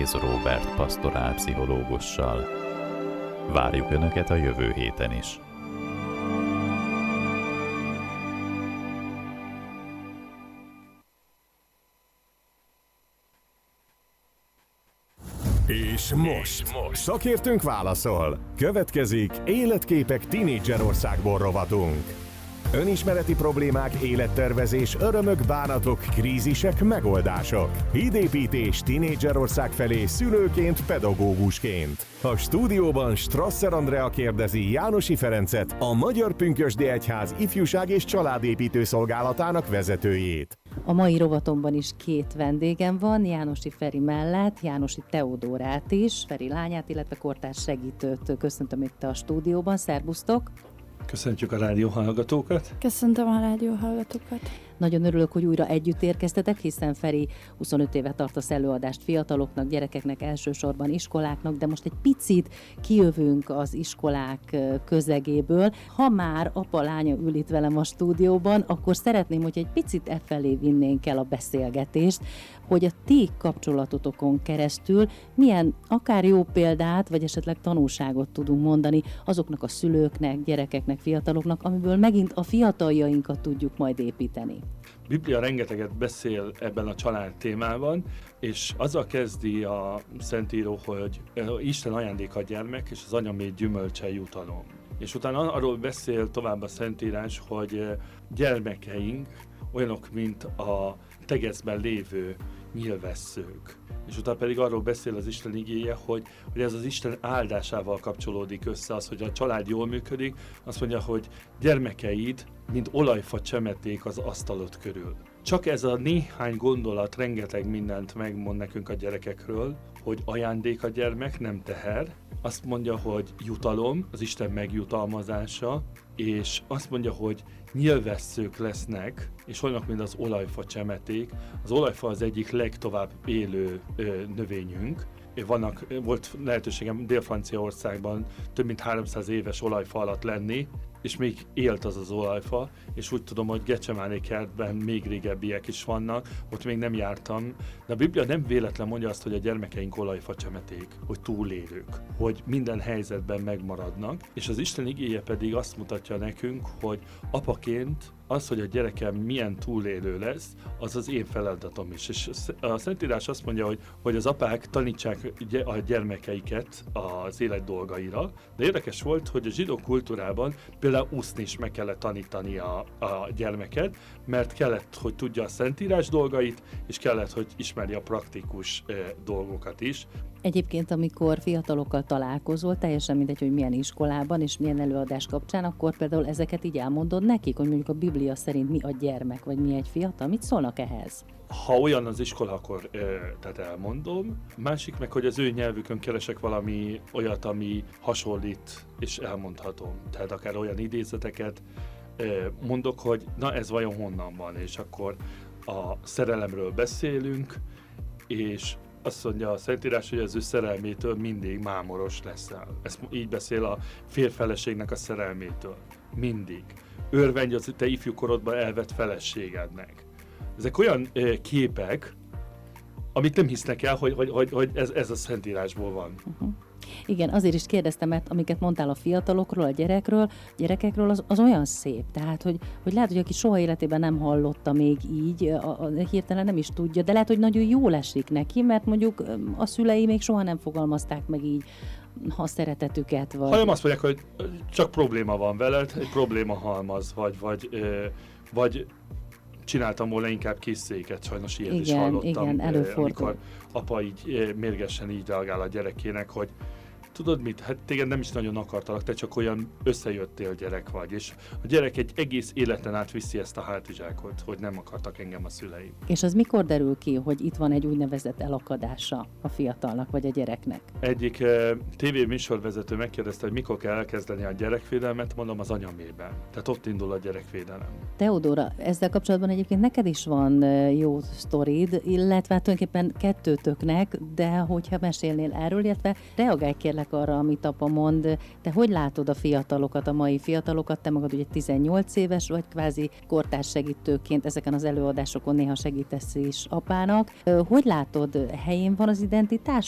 Vitéz Róbert pastorálpszichológussal. Várjuk Önöket a jövő héten is. És most szakértőnk válaszol. Következik Életképek tínédzserországból rovatunk. Önismereti problémák, élettervezés, örömök, bánatok, krízisek, megoldások. Hídépítés tínédzserország felé szülőként, pedagógusként. A stúdióban Strasser Andrea kérdezi Jánosi Ferencet, a Magyar Pünkösdi Egyház ifjúság és családépítő szolgálatának vezetőjét. A mai rovatomban is két vendégem van, Jánosi Feri mellett, Jánosi Teodórát is, Feri lányát, illetve kortárs segítőt köszöntöm itt a stúdióban. Szerbusztok! Köszöntjük a rádióhallgatókat! Köszöntöm a rádióhallgatókat! Nagyon örülök, hogy újra együtt érkeztetek, hiszen Feri 25 éve tartasz előadást fiataloknak, gyerekeknek, elsősorban iskoláknak, de most egy picit kijövünk az iskolák közegéből. Ha már apa-lánya ül itt velem a stúdióban, akkor szeretném, hogy egy picit felé vinnénk el a beszélgetést, hogy a ti kapcsolatotokon keresztül milyen akár jó példát, vagy esetleg tanulságot tudunk mondani azoknak a szülőknek, gyerekeknek, fiataloknak, amiből megint a fiataljainkat tudjuk majd építeni. Biblia rengeteget beszél ebben a család témában, és azzal kezdi a Szentíró, hogy Isten ajándéka a gyermek, és az anyamét gyümölcse jutalom. És utána arról beszél tovább a Szentírás, hogy gyermekeink olyanok, mint a tegezben lévő nyilvesszők. És utána pedig arról beszél az Isten igéje, hogy ez az Isten áldásával kapcsolódik össze, az, hogy a család jól működik, azt mondja, hogy gyermekeid, mint olajfa csemeték az asztalod körül. Csak ez a néhány gondolat rengeteg mindent megmond nekünk a gyerekekről, hogy ajándék a gyermek, nem teher. Azt mondja, hogy jutalom, az Isten megjutalmazása, és azt mondja, hogy nyilvesszők lesznek, és olyanok, mint az olajfa csemeték. Az olajfa az egyik legtovább élő növényünk. Volt lehetőségem Dél-Franciaországban több mint 300 éves olajfa alatt lenni, és még élt az olajfa, és úgy tudom, hogy Gecsemáné kertben még régebbiek is vannak, ott még nem jártam, de a Biblia nem véletlen mondja azt, hogy a gyermekeink olajfa csemeték, hogy túlélők, hogy minden helyzetben megmaradnak, és az Isten igéje pedig azt mutatja nekünk, hogy apaként az, hogy a gyerekem milyen túlélő lesz, az az én feladatom is. És a Szentírás azt mondja, hogy az apák tanítsák a gyermekeiket az élet dolgaira, de érdekes volt, hogy a zsidó kultúrában például úszni is meg kellett tanítani a gyermeket, mert kellett, hogy tudja a Szentírás dolgait, és kellett, hogy ismerje a praktikus dolgokat is. Egyébként, amikor fiatalokkal találkozol, teljesen mindegy, hogy milyen iskolában és milyen előadás kapcsán, akkor például ezeket így elmondod nekik, hogy mondjuk a Biblia szerint mi a gyermek, vagy mi egy fiatal, mit szólnak ehhez? Ha olyan az iskola, akkor tehát elmondom. Másik meg, hogy az ő nyelvükön keresek valami olyat, ami hasonlít, és elmondhatom. Tehát akár olyan idézeteket mondok, hogy na ez vajon honnan van, és akkor a szerelemről beszélünk, és azt mondja a Szentírás, hogy az ő szerelmétől mindig mámoros leszel. Ez így beszél a férfeleségnek a szerelmétől. Mindig. Örvendj az te ifjúkorodban elvett feleségednek. Ezek olyan képek, amit nem hisznek el, hogy ez a Szentírásból van. Uh-huh. Igen, azért is kérdeztem, mert amiket mondtál a fiatalokról, a gyerekekről, az olyan szép. Tehát, hogy lehet, hogy aki soha életében nem hallotta még így, hirtelen nem is tudja, de lehet, hogy nagyon jól esik neki, mert mondjuk a szülei még soha nem fogalmazták meg így a szeretetüket. Hanem azt mondják, hogy csak probléma van veled, egy probléma halmaz, vagy csináltam volna inkább kis széket, sajnos ilyet is hallottam, amikor apa így mérgesen így reagál a gyerekének, hogy tudod mit, hát téged nem is nagyon akartalak, te csak olyan összejöttél gyerek vagy, és a gyerek egy egész életen át viszi ezt a hátizsákot, hogy nem akartak engem a szüleim. És az mikor derül ki, hogy itt van egy úgynevezett elakadása a fiatalnak vagy a gyereknek? Egyik tévéműsorvezető megkérdezte, hogy mikor kell elkezdeni a gyerekvédelmet, mondom az anyamében. Tehát ott indul a gyerekvédelem. Teodóra, ezzel kapcsolatban egyébként neked is van jó sztorid, illetve tulajdonképpen kettőtöknek, de hogyha mesélnél erről, illetve reagálj kérlek arra, amit apa mond. Te hogy látod a fiatalokat, a mai fiatalokat? Te magad ugye 18 éves vagy, kvázi kortárs segítőként ezeken az előadásokon néha segítesz is apának. Hogy látod, helyén van az identitás